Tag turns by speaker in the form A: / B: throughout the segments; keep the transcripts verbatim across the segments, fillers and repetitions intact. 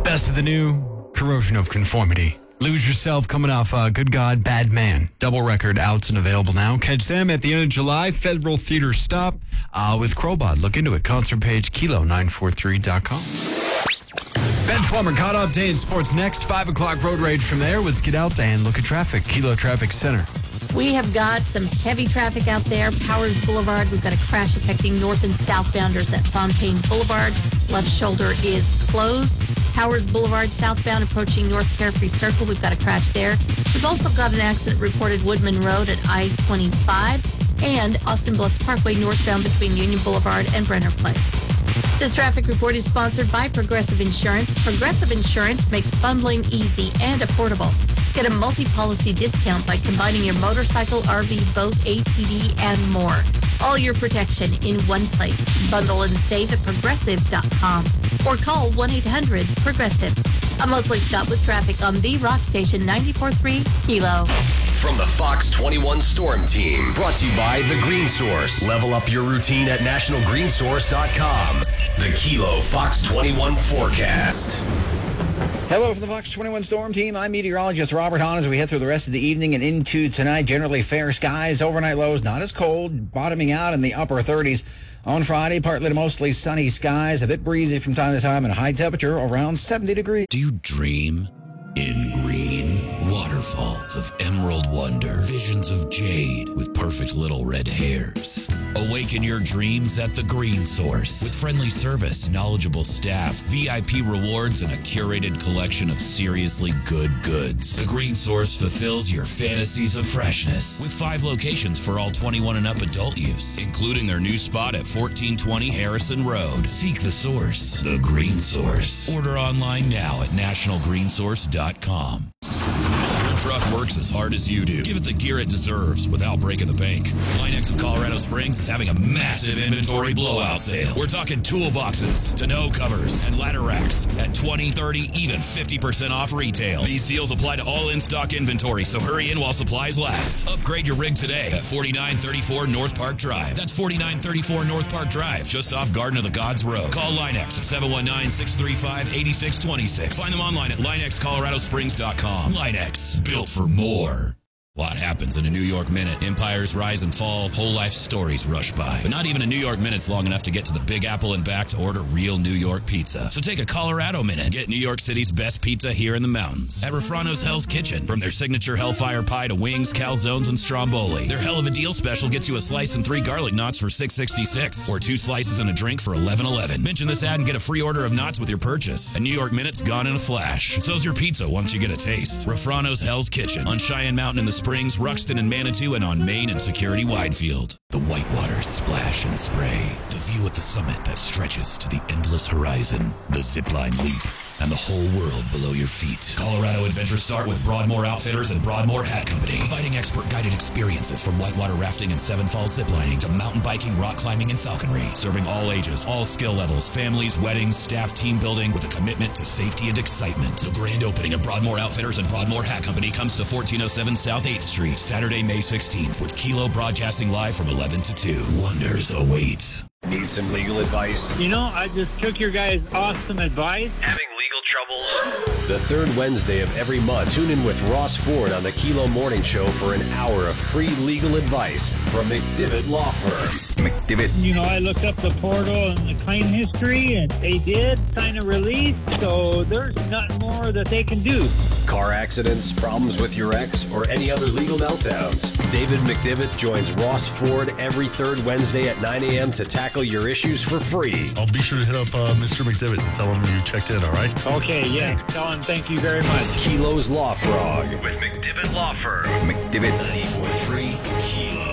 A: Best of the new, Corrosion of Conformity. Lose Yourself coming off uh, Good God, Bad Man. Double record out and available now. Catch them at the end of July. Federal Theater Stop uh, with Crowbot. Look into it. Concert page kilo nine four three dot com. Ben Schwammer, caught up day in sports next. five o'clock road rage from there. Let's get out and look at traffic. Kilo Traffic Center.
B: We have got some heavy traffic out there. Powers Boulevard, we've got a crash affecting north and southbounders at Fontaine Boulevard. Left shoulder is closed. Powers Boulevard, southbound approaching North Carefree Circle. We've got a crash there. We've also got an accident reported Woodman Road at I twenty-five and Austin Bluffs Parkway northbound between Union Boulevard and Brenner Place. This traffic report is sponsored by Progressive Insurance. Progressive Insurance makes bundling easy and affordable. Get a multi-policy discount by combining your motorcycle, R V, boat, A T V, and more. All your protection in one place. Bundle and save at progressive dot com or call one eight hundred progressive. I'm Leslie Scott with traffic on the Rock Station ninety-four point three Kilo.
C: From the Fox twenty-one Storm Team, brought to you by The Green Source. Level up your routine at national green source dot com. The Kilo Fox twenty-one forecast.
D: Hello from the Fox twenty-one Storm Team. I'm meteorologist Robert Hahn as we head through the rest of the evening and into tonight. Generally fair skies, overnight lows not as cold, bottoming out in the upper thirties. On Friday, partly to mostly sunny skies, a bit breezy from time to time, and a high temperature around seventy degrees.
E: Do you dream in green? Waterfalls of emerald wonder, visions of jade with perfect little red hairs. Awaken your dreams at The Green Source with friendly service, knowledgeable staff, V I P rewards, and a curated collection of seriously good goods. The Green Source fulfills your fantasies of freshness with five locations for all twenty-one and up adult use, including their new spot at fourteen twenty Harrison Road. Seek the source, The Green Source. Order online now at national green source dot com. Your truck works as hard as you do. Give it the gear it deserves without breaking the bank. Linex of Colorado Springs is having a massive inventory blowout sale. We're talking toolboxes, tonneau covers, and ladder racks at twenty, thirty, even fifty percent off retail. These deals apply to all in-stock inventory, so hurry in while supplies last. Upgrade your rig today at forty-nine thirty-four North Park Drive. That's forty-nine thirty-four North Park Drive, just off Garden of the Gods Road. Call Linex at seven one nine, six three five, eight six two six. Find them online at linex colorado springs dot com. Linex, built for more. What happens in a New York minute? Empires rise and fall, whole life stories rush by. But not even a New York minute's long enough to get to the Big Apple and back to order real New York pizza. So take a Colorado minute and get New York City's best pizza here in the mountains. At Refrano's Hell's Kitchen. From their signature Hellfire Pie to wings, calzones, and stromboli. Their hell of a deal special gets you a slice and three garlic knots for six sixty-six, or two slices and a drink for eleven eleven. Mention this ad and get a free order of knots with your purchase. A New York minute's gone in a flash. And so's your pizza once you get a taste. Refrano's Hell's Kitchen on Cheyenne Mountain in the Springs, Ruxton and Manitou, and on Main and Security Widefield. The whitewater splash and spray. The view at the summit that stretches to the endless horizon. The zipline leap. And the whole world below your feet. Colorado adventures start with Broadmoor Outfitters and Broadmoor Hat Company, providing expert guided experiences from whitewater rafting and Seven Falls ziplining to mountain biking, rock climbing, and falconry. Serving all ages, all skill levels, families, weddings, staff, team building with a commitment to safety and excitement. The grand opening of Broadmoor Outfitters and Broadmoor Hat Company comes to fourteen oh seven South eighth Street, Saturday, May sixteenth, with Kilo broadcasting live from eleven to two. Wonders await.
C: Need some legal advice?
F: You know, I just took your guys' awesome advice.
C: Having legal troubles? The third Wednesday of every month, tune in with Ross Ford on the Kilo Morning Show for an hour of free legal advice from McDivitt Law Firm. McDivitt.
F: You know, I looked up the portal and the claim history, and they did sign a release, so there's nothing more that they can do.
C: Car accidents, problems with your ex, or any other legal meltdowns. David McDivitt joins Ross Ford every third Wednesday at nine a.m. to tackle your issues for free.
G: I'll be sure to hit up uh, Mister McDivitt and tell him you checked in, all right?
F: Okay, yes. Tell him thank you very much.
C: Kilo's Law Frog.
H: With McDivitt Law Firm.
C: McDivitt.
E: ninety-four point three Kilo.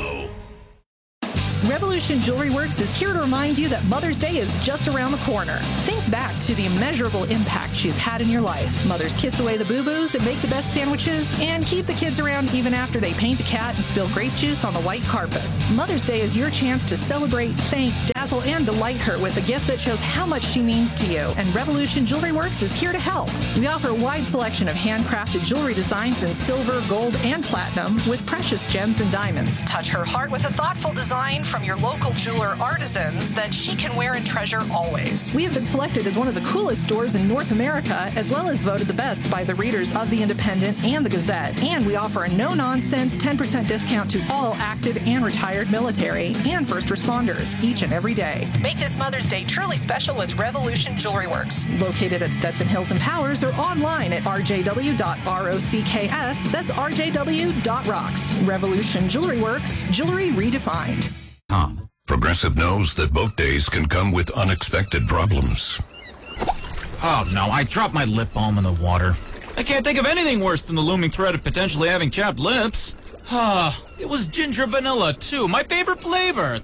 I: Revolution Jewelry Works is here to remind you that Mother's Day is just around the corner. Think back to the immeasurable impact she's had in your life. Mothers kiss away the boo-boos and make the best sandwiches and keep the kids around even after they paint the cat and spill grape juice on the white carpet. Mother's Day is your chance to celebrate, thank, dazzle, and delight her with a gift that shows how much she means to you. And Revolution Jewelry Works is here to help. We offer a wide selection of handcrafted jewelry designs in silver, gold, and platinum with precious gems and diamonds.
J: Touch her heart with a thoughtful design from your local jeweler artisans that she can wear and treasure always.
I: We have been selected as one of the the coolest stores in North America, as well as voted the best by the readers of The Independent and The Gazette. And we offer a no-nonsense ten percent discount to all active and retired military and first responders each and every day. Make this Mother's Day truly special with Revolution Jewelry Works, located at Stetson Hills and Powers, or online at r j w dot rocks. That's r j w dot rocks. Revolution Jewelry Works, jewelry redefined.
H: Tom. Progressive knows that boat days can come with unexpected problems.
J: Oh no, I dropped my lip balm in the water. I can't think of anything worse than the looming threat of potentially having chapped lips. Ah, it was ginger vanilla too, my favorite flavor.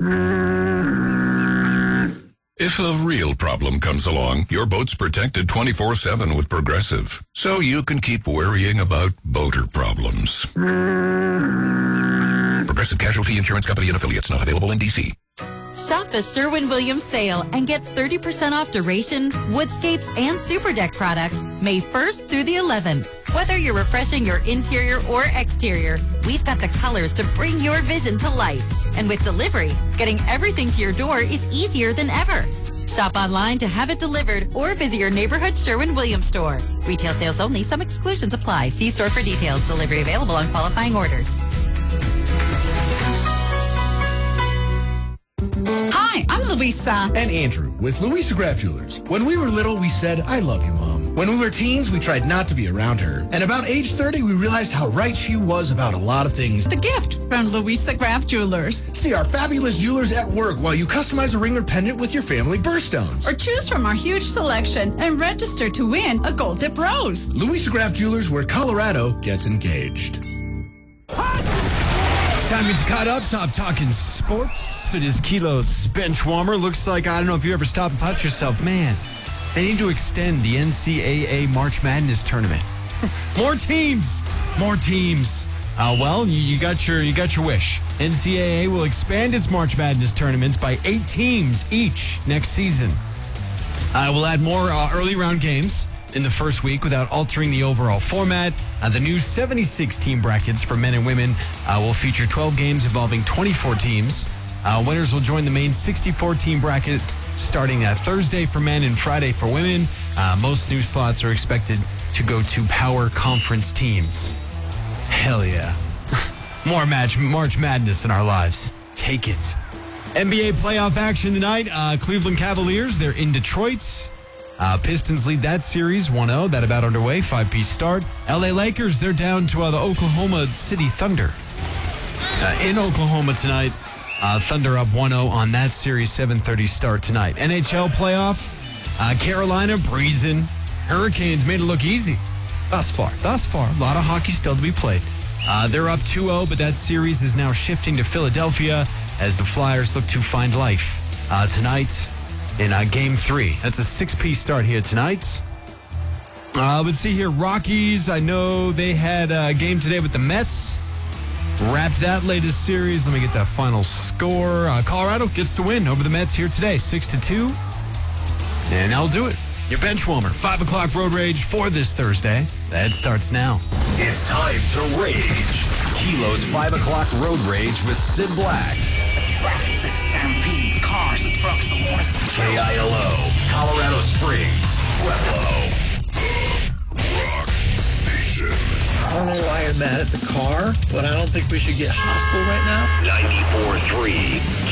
H: If a real problem comes along, your boat's protected twenty-four seven with Progressive, so you can keep worrying about boater problems. Progressive Casualty Insurance Company and Affiliates, not available in D C.
K: Shop the Sherwin-Williams sale and get thirty percent off Duration, Woodscapes, and Superdeck products May first through the eleventh. Whether you're refreshing your interior or exterior, we've got the colors to bring your vision to life. And with delivery, getting everything to your door is easier than ever. Shop online to have it delivered or visit your neighborhood Sherwin-Williams store. Retail sales only. Some exclusions apply. See store for details. Delivery available on qualifying orders.
L: Hi, I'm Louisa.
M: And Andrew with Louisa Graff Jewelers. When we were little, we said, I love you, Mom. When we were teens, we tried not to be around her. And about age thirty, we realized how right she was about a lot of things.
L: The gift from Louisa Graff Jewelers.
M: See our fabulous jewelers at work while you customize a ring or pendant with your family birthstones.
L: Or choose from our huge selection and register to win a gold dip rose.
M: Louisa Graff Jewelers, where Colorado gets engaged.
A: Time gets caught up. Top talking sports. It is Kilo's bench warmer. Looks like, I don't know if you ever stop and thought to yourself, man, they need to extend the N C double A March Madness tournament. More teams. More teams. Uh, well, you, you got your you got your wish. N C double A will expand its March Madness tournaments by eight teams each next season. Uh, we'll add more uh, early round games in the first week without altering the overall format. Uh, the new seventy-six team brackets for men and women uh, will feature twelve games involving twenty-four teams. Uh, winners will join the main sixty-four team bracket starting uh, Thursday for men and Friday for women. Uh, most new slots are expected to go to power conference teams. Hell yeah. More match, March Madness in our lives. Take it. N B A playoff action tonight. Uh, Cleveland Cavaliers, they're in Detroit. Uh, Pistons lead that series one oh. That about underway. Five-piece start. L A Lakers, they're down to uh, the Oklahoma City Thunder. Uh, in Oklahoma tonight. Uh, Thunder up one oh on that series. seven thirty start tonight. N H L playoff. Uh, Carolina breezing. Hurricanes made it look easy. Thus far. Thus far. A lot of hockey still to be played. Uh, they're up two oh, but that series is now shifting to Philadelphia as the Flyers look to find life uh, tonight in uh, Game three. That's a six-piece start here tonight. Uh, let's see here. Rockies, I know they had a game today with the Mets. Wrapped that latest series. Let me get that final score. Uh, Colorado gets the win over the Mets here today, six to two. And that'll do it. Your bench warmer, five o'clock Road Rage for this Thursday. That starts now.
C: It's time to rage. Kilo's five o'clock Road Rage with Sid Black.
N: The traffic, the stampede, the cars, the trucks, the horses.
C: K I L O, Colorado Springs, Pueblo.
H: Rock Station.
O: I don't know why you're mad at the car, but I don't think we should get hostile right now.
C: ninety-four three